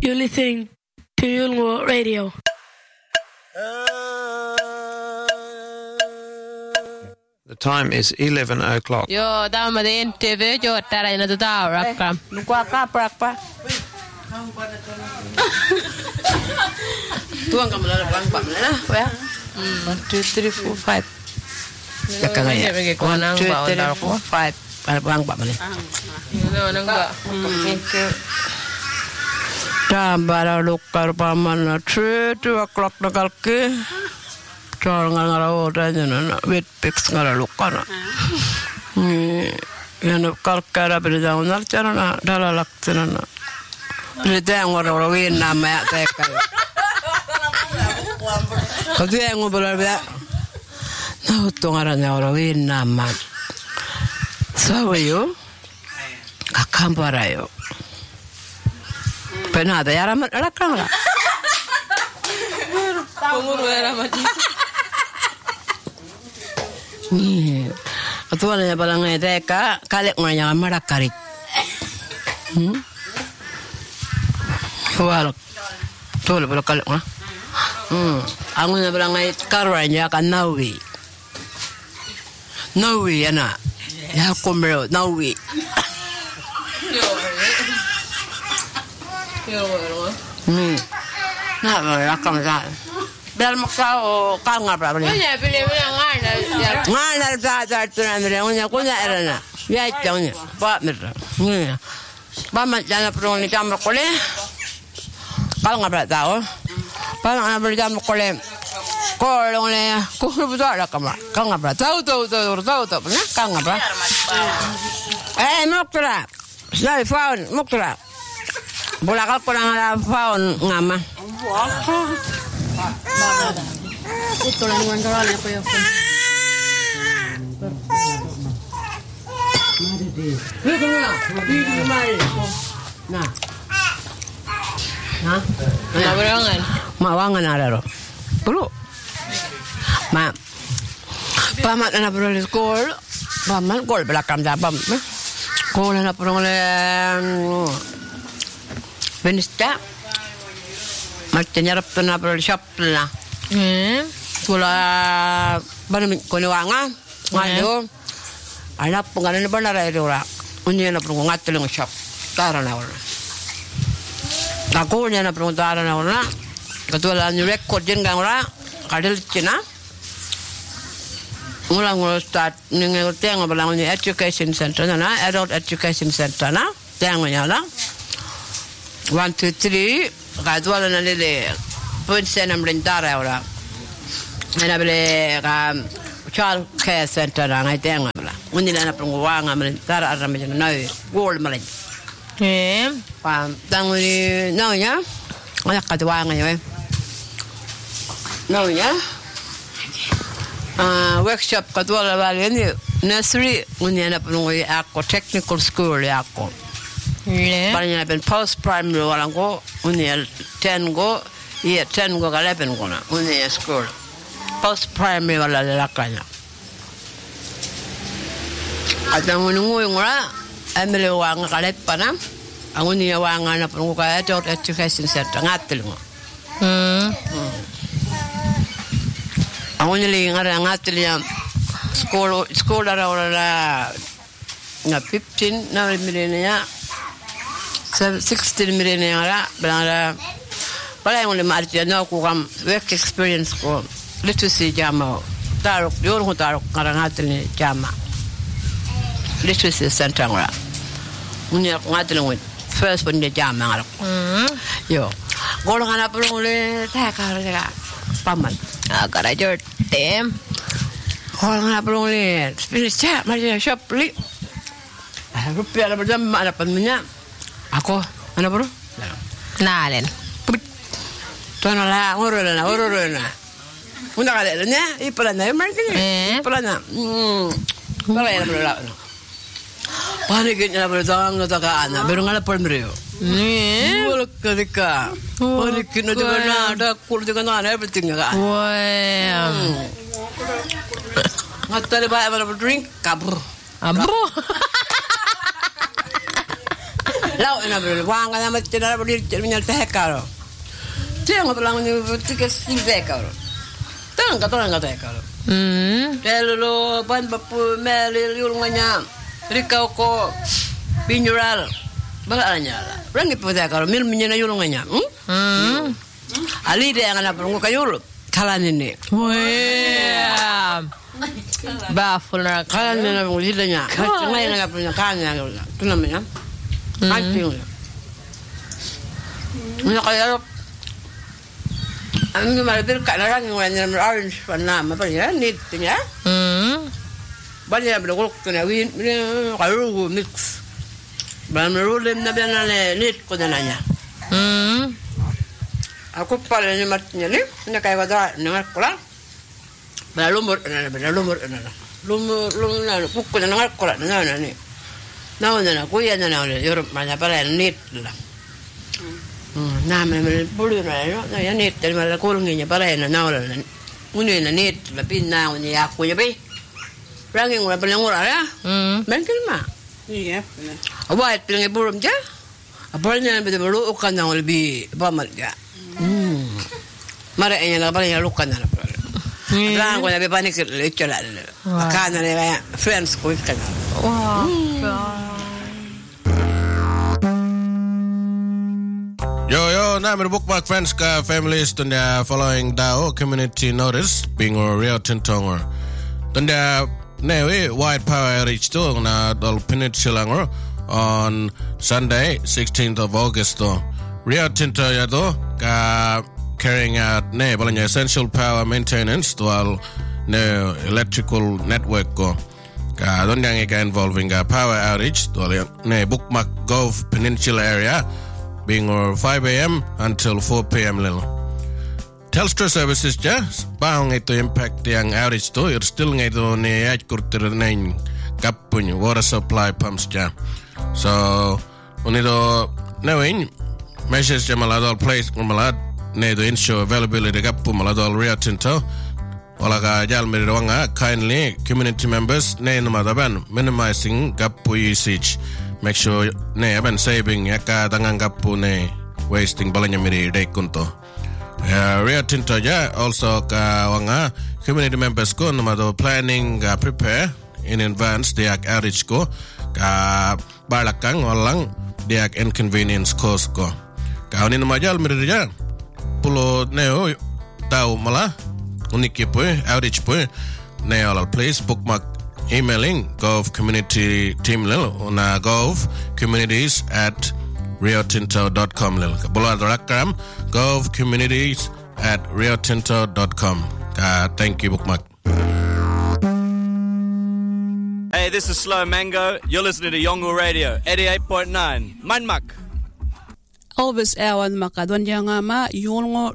You're listening to Yulngu Radio. The time is 11 o'clock. Joo, tämä on TV, joo, täällä ei näytä taurakkaan. Nukua kaaprakpa. Tuon kamalla bangpamana, ya. 1 2 3 4 5. Jakka ngaya. 1 2 3 4 5 bangpamana. Joo, nangga. Tambara lukkar pamana 2 o'clock nakalki. Ngara odanya wetpix ngara lukkana. Yana kalkkara bridaunar charana dalalaktsana. Bridangora winna ma teka. Kodiengo bolabia. Na utongara nyora winna ma. Sawayo. Kakambarayo. Penada yara lakanga. Penguru era mati. Atualnya balangnya teka kalek nganya marakarit. Wal. Tol bala kalek ha. Angunya balangnya karanya kan nawi. Nawi ana. Ya komero nawi. Yo. Nah, lakang sa. Dal makao kanga pra bali. Punya pilih ngana. Ngana ta tunamire unya kunya erana. Ya tawnya. Ba mira. Ba ma jana pro ni jam kole. Kanga pra tao. Ba na bali jam kole. Kolone ku buta la kama. Kanga pra tao. Na kanga pra. Moktra. Sai faun moktra. Bola kal kurang ada faun ngama. Ito lang yung wala na po yung Nabarangan. Mawangan araro. Bro. Ma. Pamat na bro le skol. Pamat gol belakang dabam. Gol na bro le Benista. Magtanyarap to na bro shop na. Tula banam ko ni wanga. Ngayo. Anak penganan ba na ra. Unya na bro ngatulong shop. Tara na wala. Ako niya na bro tara na wala. Katula ni record din gang ra. Kadel china. Ngulang start ningo tengo balang ni education center na adult education center na. Tengo nya la. 1 2 3 kadwala na lele punse na mrindara ora na bele ka child care center na ngai tenga la unila na prungwanga mrindara arame na gol malen pa tanguni no nya ana kadwanga yo no nya workshop kadwala bale ni nursery unila na prungwi ako technical school yako. Banyak pen post primary orang go, uniel 10 go, 10 go ke 11 go na, uniel school. Post primary wala lakanya. Ada menunggu ngora, ambil wang kalet panam, uniel wang ana penunggu kaya adult education center ngatil ngo. Uniel ngara ngatil yang school ada nga 15 na milenia. 16 million era bala yung limartia no ko kam work experience ko literacy jama tarok yon ko tarok karangatil ni jama literacy center ngara unya ngatil ng first one ni jama ngara yo golo kana pulong le ta ka paman Agara jortem. golo kana pulong le spirit cha maria shop li rupiah berjam ada pannya. Ako, ano bro? Nalen. Tono la, oro na. Una kala na, ipala na, marketing. Ipala na. Pala na bro la. Panikit na bro tang no takaan, pero ngala por mrio. Wala ka. Panikit na diba na, da kul diba na everything ka. Ngatali ba drink kabro. Abro. Lau ina bro wanga na matina bro terminal teh karo. Tiang belang ni tiket silve karo. Tanga teh karo. Telo ban bapu meli yulunganya. Rikau ko binjural. Balanya lah. Rangi pada karo mil minyana yulunganya. Ali dia ngana perungu kayul. Kalan ini. Wah. Baful nak. Kalan ini perungu lidahnya. Ngai ngana punya kannya. Itu namanya. Kancing. Ini kayak Ang malapit ka na lang yung orange na mapalya need niya. Banya blog ko na win karu mix. Ban rolem na bana need ko na niya. Ako pala ni matnya ni na kay wada na ko la. Ba lumur na. Lumur na ko na ko la na ni. Na ko ya na Europe man pala need la. Nama ni bulu na ya net dari mana kurang ni para na naula muni na net la pin na ni aku ya be rangi ngora paling ngora ya mungkin mah iya awat paling burum ja apalnya be bulu kan na lebih pamal ja mara enya la paling lukan na lang ko na be panik le chola kana le friends ko kan Wow. Yo, namer bookmark friends ka families tunda following dao community notice being or Rio Tinto tunda newe wide power outage to na dol peninsula on Sunday 16th of August to Rio Tinto ya do ka carrying out ne balanya essential power maintenance to all ne electrical network ko ka don yang involving a power outage to ne bookmark Gove Peninsula area being or 5 a.m. until 4 p.m. little. Telstra services just bang ito impact yang outage to you're still ngayon ni ay kurtir nain kapun water supply pumps ja. So unito knowing measures ja maladol place malad ne to ensure availability kapu maladol Rio Tinto wala ka jal mirwanga kindly community members ne namadaban minimizing kapu usage. Make sure ne aban saving yaka tanganggap po ne wasting balanya miri day kunto. Rio Tinto ja also ka wanga community members ko namado planning prepare in advance diak outage ko ka balakang walang diak inconvenience cause ko. Ka oni namajal miri ja pulo neo tau mala uniki po outage po ne all please bookmark emailing Gove community team lil na Gove communities at riotinto.com lil bola rakam Gove communities at riotinto.com. Thank you bookmark. Hey, this is Slow Mango. You're listening to Yongle Radio 88.9 Manmak. Elvis Awan makadwan yang ama Yongle